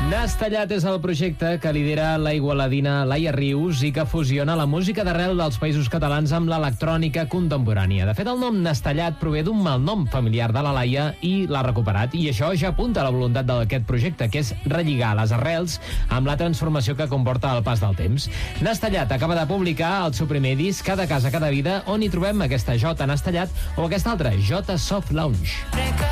Nastellat és el projecte que lidera la igualadina Laia Rius i que fusiona la música d'arrel dels Països Catalans amb l'electrònica contemporània. De fet, el nom Nastellat prové d'un malnom familiar de la Laia i l'ha recuperat, i això ja apunta a la voluntat d'aquest projecte, que és relligar les arrels amb la transformació que comporta el pas del temps. Nastellat acaba de publicar el seu primer disc, Cada casa, cada vida, on hi trobem aquesta J Nastellat o aquesta altra, J Soft Lounge.